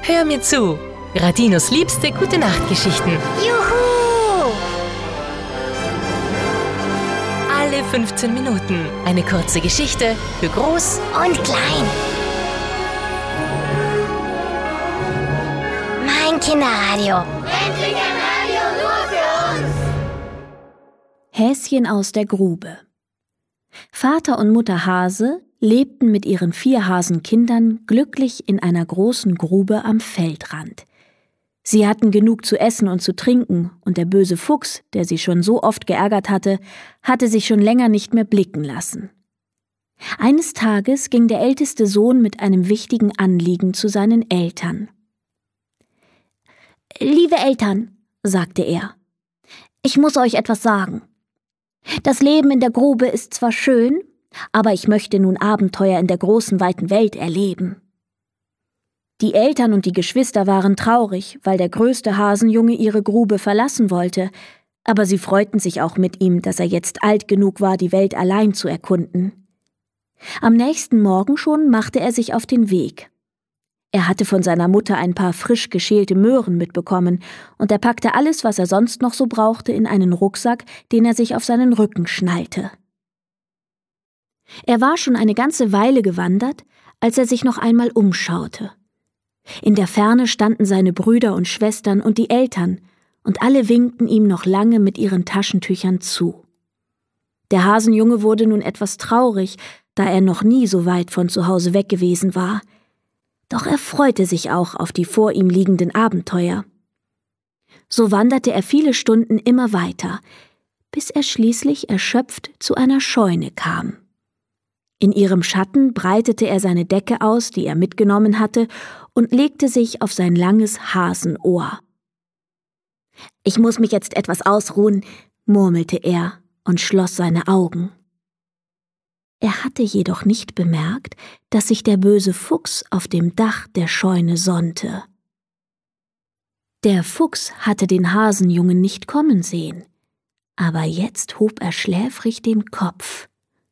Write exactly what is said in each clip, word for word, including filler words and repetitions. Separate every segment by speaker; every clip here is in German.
Speaker 1: Hör mir zu. Radinos liebste Gute-Nacht-Geschichten.
Speaker 2: Juhu!
Speaker 1: Alle fünfzehn Minuten eine kurze Geschichte für Groß
Speaker 2: Und klein. Mein Kinderradio.
Speaker 3: Endlich ein Radio nur für uns!
Speaker 4: Häschen aus der Grube. Vater und Mutter Hase lebten mit ihren vier Hasenkindern glücklich in einer großen Grube am Feldrand. Sie hatten genug zu essen und zu trinken, und der böse Fuchs, der sie schon so oft geärgert hatte, hatte sich schon länger nicht mehr blicken lassen. Eines Tages ging der älteste Sohn mit einem wichtigen Anliegen zu seinen Eltern. »Liebe Eltern«, sagte er, »ich muss euch etwas sagen. Das Leben in der Grube ist zwar schön, aber ich möchte nun Abenteuer in der großen, weiten Welt erleben.« Die Eltern und die Geschwister waren traurig, weil der größte Hasenjunge ihre Grube verlassen wollte, aber sie freuten sich auch mit ihm, dass er jetzt alt genug war, die Welt allein zu erkunden. Am nächsten Morgen schon machte er sich auf den Weg. Er hatte von seiner Mutter ein paar frisch geschälte Möhren mitbekommen, und er packte alles, was er sonst noch so brauchte, in einen Rucksack, den er sich auf seinen Rücken schnallte. Er war schon eine ganze Weile gewandert, als er sich noch einmal umschaute. In der Ferne standen seine Brüder und Schwestern und die Eltern, und alle winkten ihm noch lange mit ihren Taschentüchern zu. Der Hasenjunge wurde nun etwas traurig, da er noch nie so weit von zu Hause weg gewesen war. Doch er freute sich auch auf die vor ihm liegenden Abenteuer. So wanderte er viele Stunden immer weiter, bis er schließlich erschöpft zu einer Scheune kam. In ihrem Schatten breitete er seine Decke aus, die er mitgenommen hatte, und legte sich auf sein langes Hasenohr. »Ich muss mich jetzt etwas ausruhen«, murmelte er und schloss seine Augen. Er hatte jedoch nicht bemerkt, dass sich der böse Fuchs auf dem Dach der Scheune sonnte. Der Fuchs hatte den Hasenjungen nicht kommen sehen, aber jetzt hob er schläfrig den Kopf.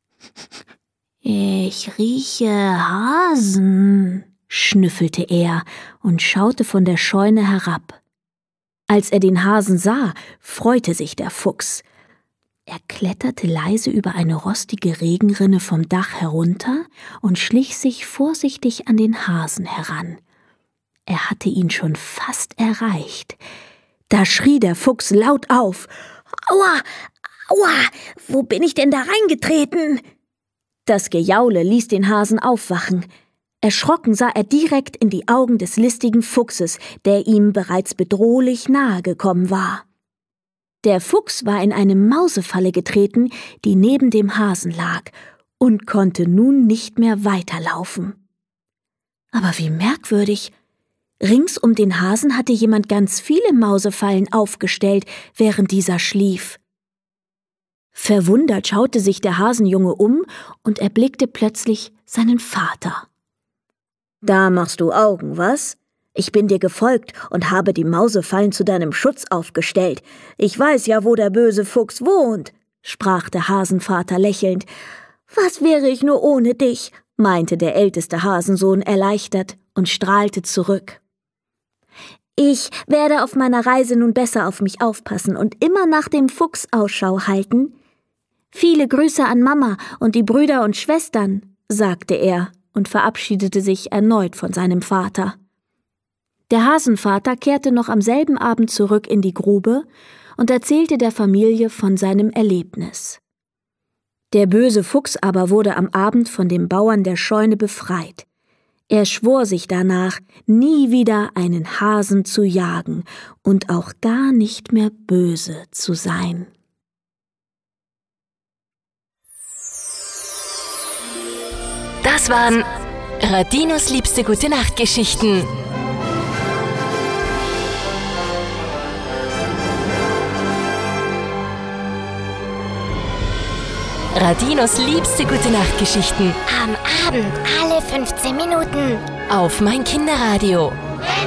Speaker 4: »Ich rieche Hasen«, schnüffelte er und schaute von der Scheune herab. Als er den Hasen sah, freute sich der Fuchs. Er kletterte leise über eine rostige Regenrinne vom Dach herunter und schlich sich vorsichtig an den Hasen heran. Er hatte ihn schon fast erreicht. Da schrie der Fuchs laut auf. »Aua, aua, wo bin ich denn da reingetreten?« Das Gejaule ließ den Hasen aufwachen. Erschrocken sah er direkt in die Augen des listigen Fuchses, der ihm bereits bedrohlich nahe gekommen war. Der Fuchs war in eine Mausefalle getreten, die neben dem Hasen lag, und konnte nun nicht mehr weiterlaufen. Aber wie merkwürdig! Rings um den Hasen hatte jemand ganz viele Mausefallen aufgestellt, während dieser schlief. Verwundert schaute sich der Hasenjunge um und erblickte plötzlich seinen Vater. »Da machst du Augen, was? Ich bin dir gefolgt und habe die Mausefallen zu deinem Schutz aufgestellt. Ich weiß ja, wo der böse Fuchs wohnt«, sprach der Hasenvater lächelnd. »Was wäre ich nur ohne dich«, meinte der älteste Hasensohn erleichtert und strahlte zurück. »Ich werde auf meiner Reise nun besser auf mich aufpassen und immer nach dem Fuchs Ausschau halten. Viele Grüße an Mama und die Brüder und Schwestern«, sagte er und verabschiedete sich erneut von seinem Vater. Der Hasenvater kehrte noch am selben Abend zurück in die Grube und erzählte der Familie von seinem Erlebnis. Der böse Fuchs aber wurde am Abend von dem Bauern der Scheune befreit. Er schwor sich danach, nie wieder einen Hasen zu jagen und auch gar nicht mehr böse zu sein.
Speaker 1: Das waren Radinos liebste Gute-Nacht-Geschichten. Radinos liebste Gute-Nacht-Geschichten.
Speaker 2: Am Abend alle fünfzehn Minuten.
Speaker 1: Auf mein Kinderradio.